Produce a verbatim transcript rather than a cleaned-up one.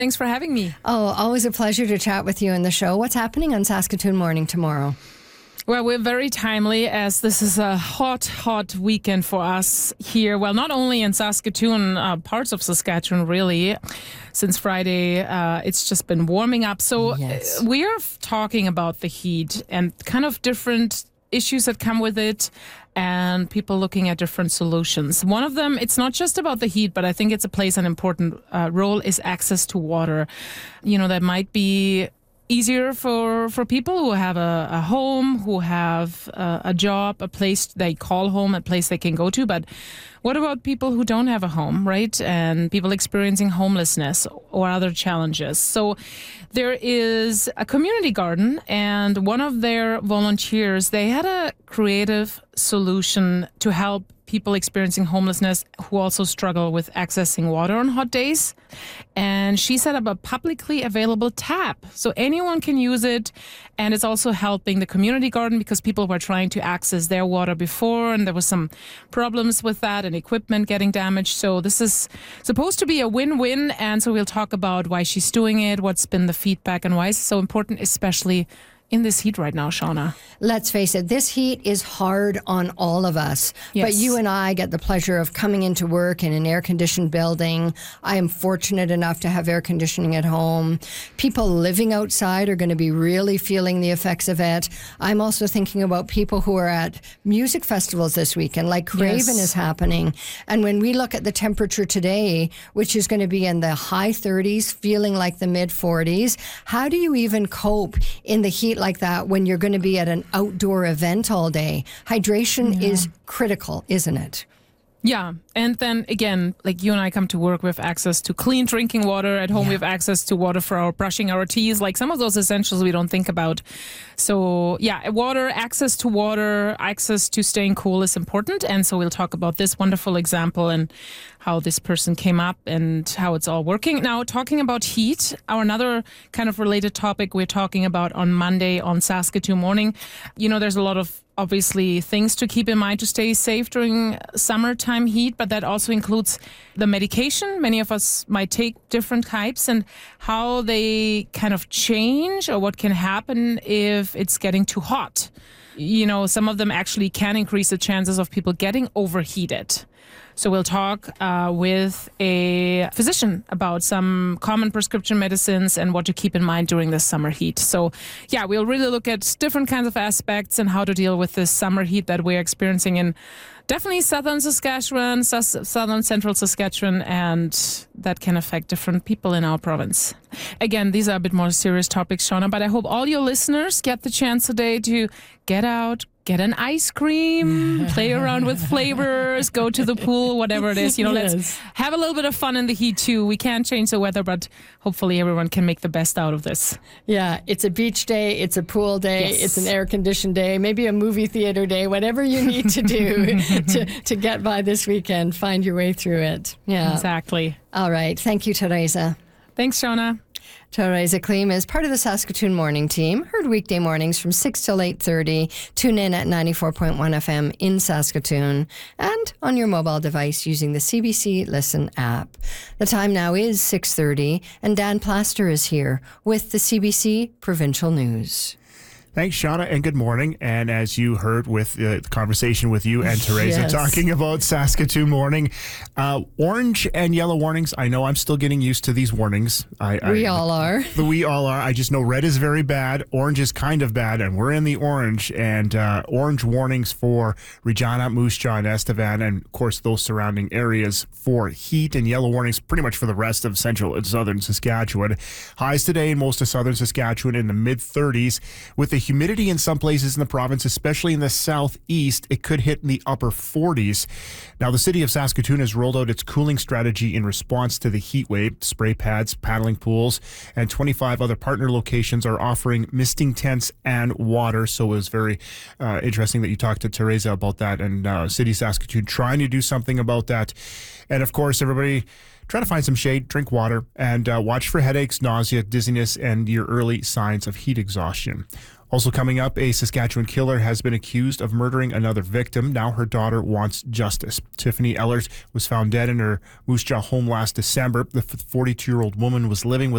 Thanks for having me. Oh, always a pleasure to chat with you on the show. What's happening on Saskatoon Morning tomorrow? Well, we're very timely as this is a hot, hot weekend for us here. Well, not only in Saskatoon, uh, parts of Saskatchewan, really. Since Friday, uh, it's just been warming up. So yes. uh, we are talking about the heat and kind of different issues that come with it and people looking at different solutions. One of them, it's not just about the heat, but I think it's a plays an important uh, role, is access to water. You know, that might be easier for, for people who have a, a home, who have a, a job, a place they call home, a place they can go to. But what about people who don't have a home, right? And people experiencing homelessness or other challenges. So there is a community garden, and one of their volunteers, they had a creative solution to help people experiencing homelessness who also struggle with accessing water on hot days. And she set up a publicly available tap, so anyone can use it. And it's also helping the community garden because people were trying to access their water before, and there was some problems with that and equipment getting damaged. So this is supposed to be a win-win. And so we'll talk about why she's doing it, what's been the feedback, and why it's so important, especially in this heat right now, Shauna. Let's face it, this heat is hard on all of us. Yes. But you and I get the pleasure of coming into work in an air-conditioned building. I am fortunate enough to have air conditioning at home. People living outside are going to be really feeling the effects of it. I'm also thinking about people who are at music festivals this weekend, like Craven Yes. is happening. And when we look at the temperature today, which is going to be in the high thirties, feeling like the mid forties, how do you even cope in the heat like that when you're going to be at an outdoor event all day? Hydration Yeah. is critical, isn't it? Yeah. And then again, like you and I come to work with access to clean drinking water. At home, Yeah. we have access to water for our brushing our teeth, like some of those essentials we don't think about. So yeah, water, access to water, access to staying cool is important. And so we'll talk about this wonderful example and how this person came up and how it's all working. Now, talking about heat, our another kind of related topic we're talking about on Monday on Saskatoon Morning. You know, there's a lot of obviously things to keep in mind to stay safe during summertime heat, but that also includes the medication. Many of us might take different types and how they kind of change or what can happen if it's getting too hot. You know, some of them actually can increase the chances of people getting overheated. So we'll talk uh, with a physician about some common prescription medicines and what to keep in mind during the summer heat. So yeah, we'll really look at different kinds of aspects and how to deal with this summer heat that we're experiencing in definitely southern Saskatchewan, sus- southern central Saskatchewan, and that can affect different people in our province. Again, these are a bit more serious topics, Shauna, but I hope all your listeners get the chance today to get out, get an ice cream, play around with flavors, go to the pool, whatever it is. You know, Yes. let's have a little bit of fun in the heat too. We can't change the weather, but hopefully everyone can make the best out of this. Yeah, it's a beach day, it's a pool day, Yes. it's an air-conditioned day, maybe a movie theater day, whatever you need to do to, to get by this weekend, find your way through it. Yeah. Exactly. All right. Thank you, Teresa. Thanks, Shauna. Teresa Kleem is part of the Saskatoon Morning Team. Heard weekday mornings from six till eight thirty. Tune in at ninety-four point one F M in Saskatoon and on your mobile device using the C B C Listen app. The time now is six thirty, and Dan Plaster is here with the C B C Provincial News. Thanks, Shauna, and good morning. And as you heard with uh, the conversation with you and Teresa Yes. talking about Saskatoon Morning, uh, orange and yellow warnings. I know I'm still getting used to these warnings. I, We I, all are. The we all are. I just know red is very bad, orange is kind of bad, and we're in the orange. And uh, orange warnings for Regina, Moose Jaw, and Estevan, and of course those surrounding areas for heat, and yellow warnings pretty much for the rest of central and southern Saskatchewan. Highs today in most of southern Saskatchewan in the mid thirties, with the humidity in some places in the province, especially in the southeast, it could hit in the upper forties. Now, the city of Saskatoon has rolled out its cooling strategy in response to the heat wave. Spray pads, paddling pools, and twenty-five other partner locations are offering misting tents and water. So it was very uh, interesting that you talked to Teresa about that, and uh, City of Saskatoon trying to do something about that. And of course, everybody try to find some shade, drink water, and uh, watch for headaches, nausea, dizziness, and your early signs of heat exhaustion. Also coming up, a Saskatchewan killer has been accused of murdering another victim. Now her daughter wants justice. Tiffany Ellert was found dead in her Moose Jaw home last December. The forty-two-year-old woman was living with